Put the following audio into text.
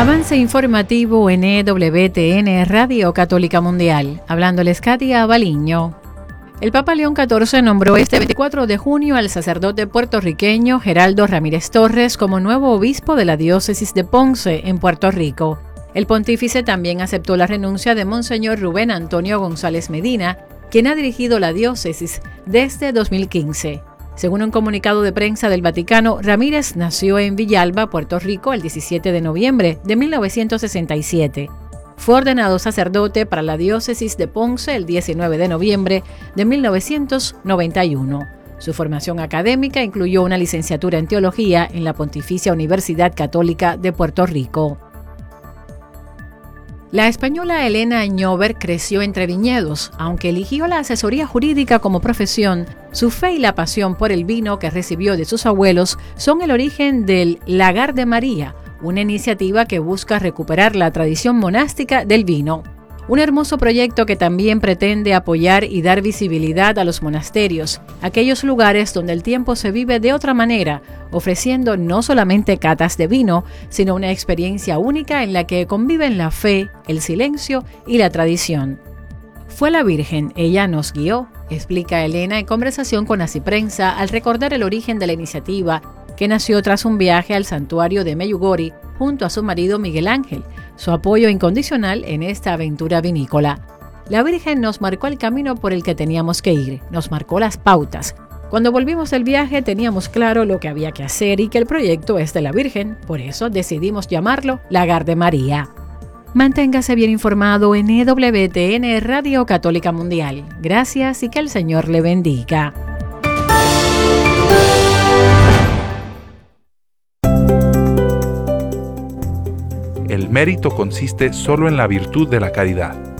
Avance informativo en EWTN Radio Católica Mundial. Hablándoles Katia Baliño. El Papa León XIV nombró este 24 de junio al sacerdote puertorriqueño Geraldo Ramírez Torres como nuevo obispo de la diócesis de Ponce, en Puerto Rico. El pontífice también aceptó la renuncia de Monseñor Rubén Antonio González Medina, quien ha dirigido la diócesis desde 2015. Según un comunicado de prensa del Vaticano, Ramírez nació en Villalba, Puerto Rico, el 17 de noviembre de 1967. Fue ordenado sacerdote para la diócesis de Ponce el 19 de noviembre de 1991. Su formación académica incluyó una licenciatura en teología en la Pontificia Universidad Católica de Puerto Rico. La española Elena Ñover creció entre viñedos. Aunque eligió la asesoría jurídica como profesión, su fe y la pasión por el vino que recibió de sus abuelos son el origen del Lagar de María, una iniciativa que busca recuperar la tradición monástica del vino. Un hermoso proyecto que también pretende apoyar y dar visibilidad a los monasterios, aquellos lugares donde el tiempo se vive de otra manera, ofreciendo no solamente catas de vino, sino una experiencia única en la que conviven la fe, el silencio y la tradición. Fue la Virgen, ella nos guió, explica Elena en conversación con Asiprensa al recordar el origen de la iniciativa, que nació tras un viaje al santuario de Meyugori junto a su marido Miguel Ángel, su apoyo incondicional en esta aventura vinícola. La Virgen nos marcó el camino por el que teníamos que ir, nos marcó las pautas. Cuando volvimos del viaje teníamos claro lo que había que hacer y que el proyecto es de la Virgen, por eso decidimos llamarlo Lagar de María. Manténgase bien informado en EWTN Radio Católica Mundial. Gracias y que el Señor le bendiga. El mérito consiste solo en la virtud de la caridad.